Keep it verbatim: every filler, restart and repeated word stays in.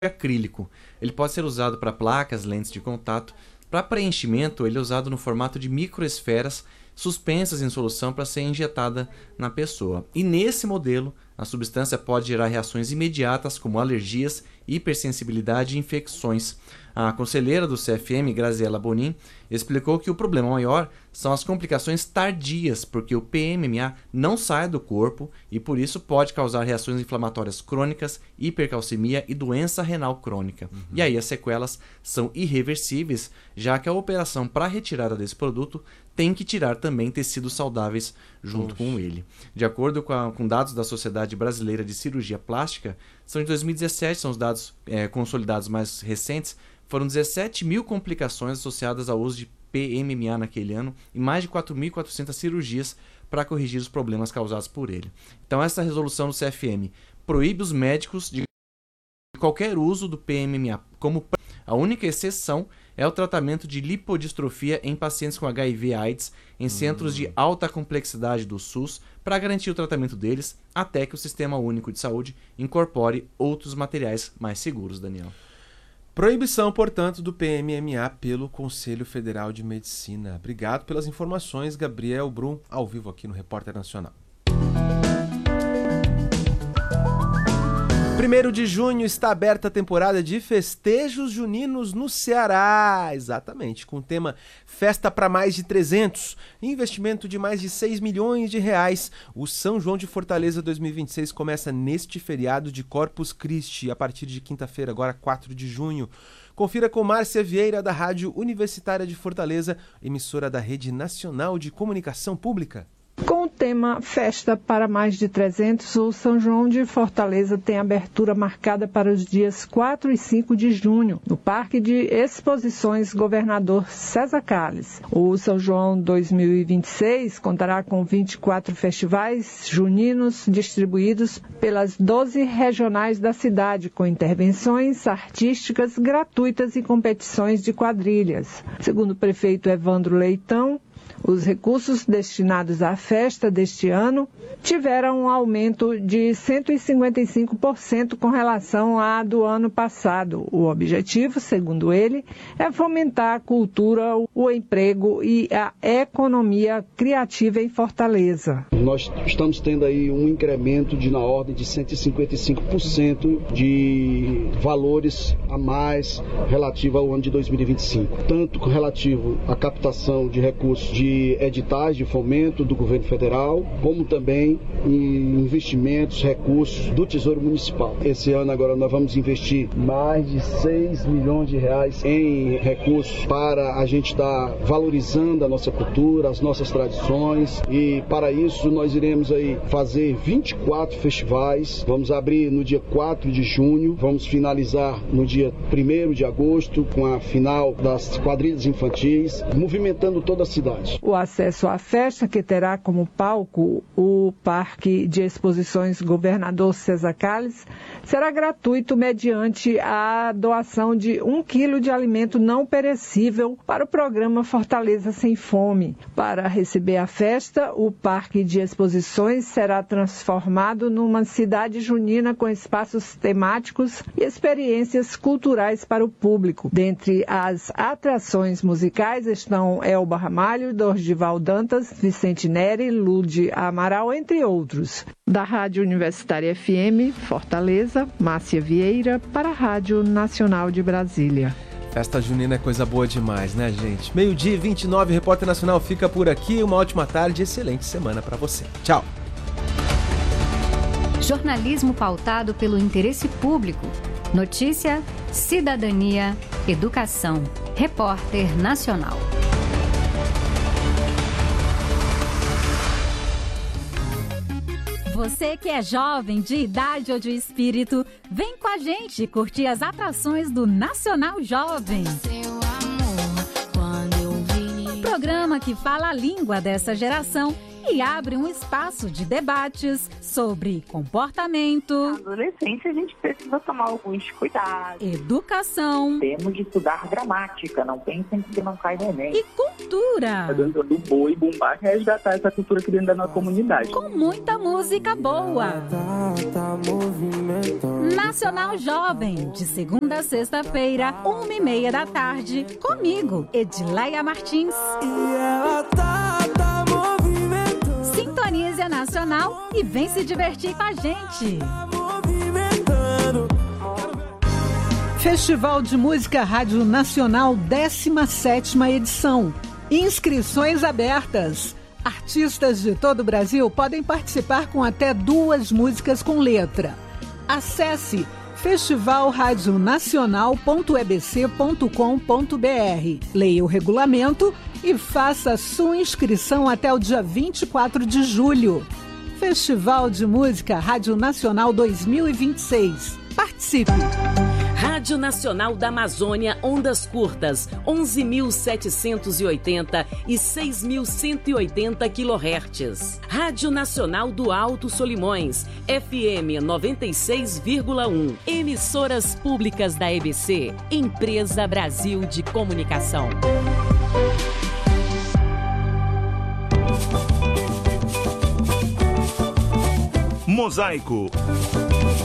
acrílico. Ele pode ser usado para placas, lentes de contato. Para preenchimento, ele é usado no formato de microesferas suspensas em solução para ser injetada na pessoa. E nesse modelo, a substância pode gerar reações imediatas como alergias, hipersensibilidade e infecções. A conselheira do C F M, Graziela Bonin, explicou que o problema maior são as complicações tardias, porque o P M M A não sai do corpo e por isso pode causar reações inflamatórias crônicas, hipercalcemia e doença renal crônica. Uhum. E aí as sequelas são irreversíveis, já que a operação para retirada desse produto tem que tirar também tecidos saudáveis junto Oxe. com ele. De acordo com, a, com dados da Sociedade Brasileira de Cirurgia Plástica, são de dois mil e dezessete, são os dados é, consolidados mais recentes, foram dezessete mil complicações associadas ao uso de P M M A naquele ano e mais de quatro mil e quatrocentas cirurgias para corrigir os problemas causados por ele. Então essa resolução do C F M proíbe os médicos de qualquer uso do P M M A. Como a única exceção é o tratamento de lipodistrofia em pacientes com H I V AIDS em centros hum. de alta complexidade do SUS para garantir o tratamento deles até que o Sistema Único de Saúde incorpore outros materiais mais seguros, Daniel. Proibição, portanto, do P M M A pelo Conselho Federal de Medicina. Obrigado pelas informações, Gabriel Brum, ao vivo aqui no Repórter Nacional. primeiro de junho está aberta a temporada de festejos juninos no Ceará. Exatamente, com o tema Festa para Mais de trezentos, investimento de mais de seis milhões de reais. O São João de Fortaleza dois mil e vinte e seis começa neste feriado de Corpus Christi, a partir de quinta-feira, agora quatro de junho. Confira com Márcia Vieira, da Rádio Universitária de Fortaleza, emissora da Rede Nacional de Comunicação Pública. Com o tema Festa para Mais de trezentos, o São João de Fortaleza tem abertura marcada para os dias quatro e cinco de junho, no Parque de Exposições Governador César Calles. O São João dois mil e vinte e seis contará com vinte e quatro festivais juninos distribuídos pelas doze regionais da cidade, com intervenções artísticas gratuitas e competições de quadrilhas. Segundo o prefeito Evandro Leitão, os recursos destinados à festa deste ano tiveram um aumento de cento e cinquenta e cinco por cento com relação à do ano passado. O objetivo, segundo ele, é fomentar a cultura, o emprego e a economia criativa em Fortaleza. Nós estamos tendo aí um incremento de na ordem de cento e cinquenta e cinco por cento de valores a mais relativo ao ano de dois mil e vinte e cinco, tanto relativo à captação de recursos de editais de fomento do governo federal, como também em investimentos, recursos do Tesouro Municipal. Esse ano agora nós vamos investir mais de seis milhões de reais em recursos para a gente estar valorizando a nossa cultura, as nossas tradições, e para isso nós iremos aí fazer vinte e quatro festivais. Vamos abrir no dia quatro de junho, vamos finalizar no dia primeiro de agosto com a final das quadrilhas infantis, movimentando toda a cidade. O acesso à festa, que terá como palco o Parque de Exposições Governador César Calles, será gratuito mediante a doação de um quilo de alimento não perecível para o programa Fortaleza Sem Fome. Para receber a festa, o Parque de Exposições será transformado numa cidade junina com espaços temáticos e experiências culturais para o público. Dentre as atrações musicais estão Elba Ramalho, Dorgival Dantas, Vicente Neri, Lude Amaral, entre outros. Da Rádio Universitária F M, Fortaleza, Márcia Vieira, para a Rádio Nacional de Brasília. Festa junina é coisa boa demais, né, gente? Meio-dia e vinte e nove, Repórter Nacional fica por aqui. Uma ótima tarde e excelente semana para você. Tchau! Jornalismo pautado pelo interesse público. Notícia, cidadania, educação. Repórter Nacional. Você que é jovem, de idade ou de espírito, vem com a gente curtir as atrações do Nacional Jovem. Programa que fala a língua dessa geração e abre um espaço de debates sobre comportamento. Na adolescência, a gente precisa tomar alguns cuidados. Educação. Temos de estudar gramática, não pensem que não cai no Enem. E cultura. A dança do boi bumbá, resgatar essa cultura aqui dentro da nossa comunidade. Com muita música boa. Nacional Jovem, de segunda a sexta-feira, uma e meia da tarde, comigo, Edileia Martins. Sintonize a Nacional e vem se divertir com a gente. Festival de Música Rádio Nacional, décima sétima edição. Inscrições abertas. Artistas de todo o Brasil podem participar com até duas músicas com letra. Acesse festival rádio nacional ponto e b c ponto com ponto b r. Leia o regulamento e faça sua inscrição até o dia vinte e quatro de julho. Festival de Música Rádio Nacional dois mil e vinte e seis. Participe! Rádio Nacional da Amazônia, ondas curtas, onze mil setecentos e oitenta e seis mil cento e oitenta quilohertz. Rádio Nacional do Alto Solimões, F M noventa e seis vírgula um. Emissoras públicas da E B C, Empresa Brasil de Comunicação. Mosaico.